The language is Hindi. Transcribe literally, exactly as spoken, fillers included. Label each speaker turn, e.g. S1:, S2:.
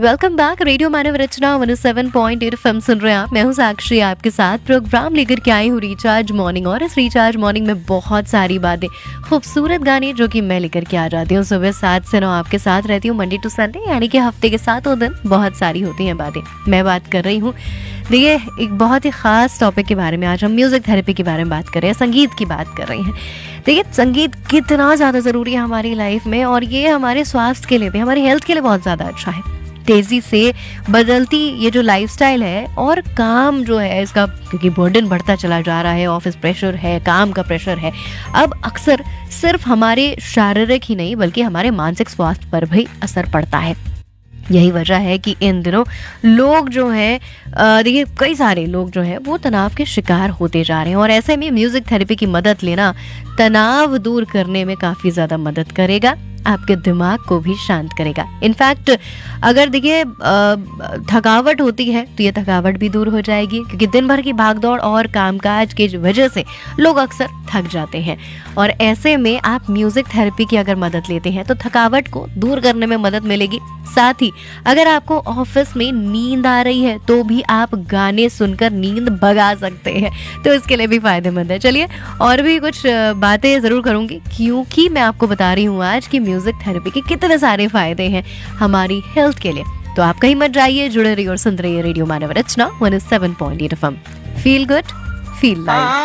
S1: Welcome back. रेडियो मानव रचना one seven point eight FM सुन रहे हैं आप। मैं हूं साक्षी, आपके साथ प्रोग्राम लेकर के आई हूं रिचार्ज मॉर्निंग। और इस रिचार्ज मॉर्निंग में बहुत सारी बातें, खूबसूरत गाने जो कि मैं लेकर के आ जाती हूँ। सुबह सात से नौ आपके साथ रहती हूँ, मंडे टू संडे, यानी कि हफ्ते के सातों दिन बहुत सारी होती हैं बातें। मैं बात कर रही हूँ, देखिए, एक बहुत ही खास टॉपिक के बारे में। आज हम म्यूजिक थेरेपी के बारे में बात कर रहे हैं, संगीत की बात कर रहे हैं। देखिए, संगीत कितना ज़्यादा ज़रूरी है हमारी लाइफ में, और ये हमारे स्वास्थ्य के लिए भी, हमारी हेल्थ के लिए बहुत ज़्यादा अच्छा है। तेजी से बदलती ये जो लाइफस्टाइल है और काम जो है इसका, क्योंकि बर्डन बढ़ता चला जा रहा है, ऑफिस प्रेशर है, काम का प्रेशर है, अब अक्सर सिर्फ हमारे शारीरिक ही नहीं बल्कि हमारे मानसिक स्वास्थ्य पर भी असर पड़ता है। यही वजह है कि इन दिनों लोग जो हैं, देखिए, कई सारे लोग जो हैं वो तनाव के शिकार होते जा रहे हैं। और ऐसे में म्यूजिक थेरेपी की मदद लेना तनाव दूर करने में काफ़ी ज़्यादा मदद करेगा, आपके दिमाग को भी शांत करेगा। इनफैक्ट अगर देखिए थकावट होती है तो ये थकावट भी दूर हो जाएगी, क्योंकि दिन भर की भागदौड़ और कामकाज की वजह से लोग अक्सर थक जाते हैं। और ऐसे में आप म्यूजिक थेरेपी की अगर मदद लेते हैं तो थकावट को दूर करने में मदद मिलेगी। साथ ही अगर आपको ऑफिस में नींद आ रही है तो भी आप गाने सुनकर नींद भगा सकते हैं, तो इसके लिए भी फायदेमंद है। चलिए, और भी कुछ बातें ज़रूर करूँगी, क्योंकि मैं आपको बता रही हूँ आज की म्यूजिक थेरेपी के कितने सारे फायदे हैं हमारी हेल्थ के लिए। तो आप कहीं मत जाइए, जुड़े रहिए और सुनते रहिए रेडियो मानव रचना one seven point eight FM. Feel good, feel live.